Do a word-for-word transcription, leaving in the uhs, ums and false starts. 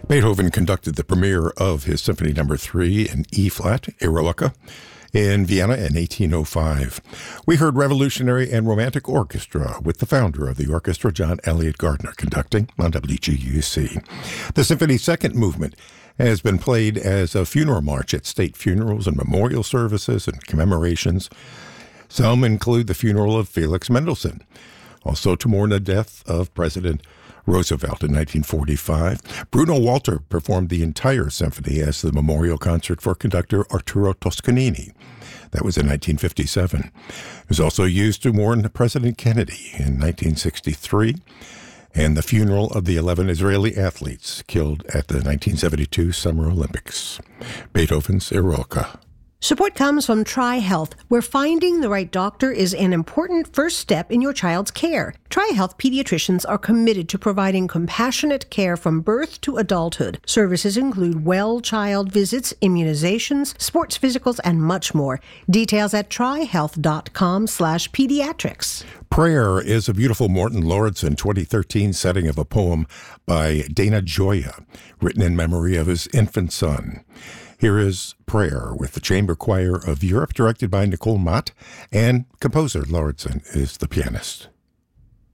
Beethoven conducted the premiere of his Symphony Number three in E-flat, Eroica, in Vienna in eighteen oh five. We heard Revolutionary and Romantic Orchestra with the founder of the orchestra, John Elliott Gardner, conducting on W G U C. The symphony's second movement has been played as a funeral march at state funerals and memorial services and commemorations. Some include the funeral of Felix Mendelssohn, also to mourn the death of President Roosevelt in nineteen forty-five. Bruno Walter performed the entire symphony as the memorial concert for conductor Arturo Toscanini. That was in nineteen fifty-seven. It was also used to mourn President Kennedy in nineteen sixty-three, and the funeral of the eleven Israeli athletes killed at the nineteen seventy-two Summer Olympics. Beethoven's Eroica. Support comes from TriHealth, where finding the right doctor is an important first step in your child's care. TriHealth pediatricians are committed to providing compassionate care from birth to adulthood. Services include well child visits, immunizations, sports physicals, and much more. Details at trihealth.com slash pediatrics. Prayer is a beautiful Morton Lauridsen twenty thirteen setting of a poem by Dana Gioia, written in memory of his infant son. Here is Prayer with the Chamber Choir of Europe, directed by Nicole Mott, and composer Lauridsen is the pianist.